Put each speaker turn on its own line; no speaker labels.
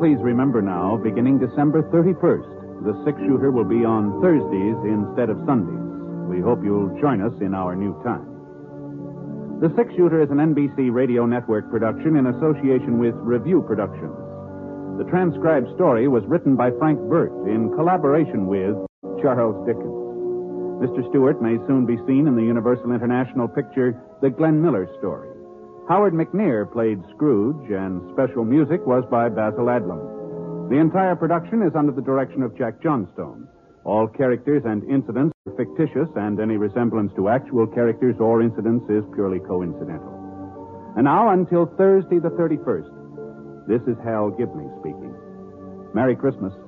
please remember now, beginning December 31st, the six-shooter will be on Thursdays instead of Sundays. We hope you'll join us in our new time. The Six-Shooter is an NBC Radio Network production in association with Review Productions. The transcribed story was written by Frank Burt in collaboration with Charles Dickens. Mr. Stewart may soon be seen in the Universal International picture The Glenn Miller Story. Howard McNear played Scrooge, and special music was by Basil Adlam. The entire production is under the direction of Jack Johnstone. All characters and incidents are fictitious, and any resemblance to actual characters or incidents is purely coincidental. And now, until Thursday the 31st, this is Hal Gibney speaking. Merry Christmas.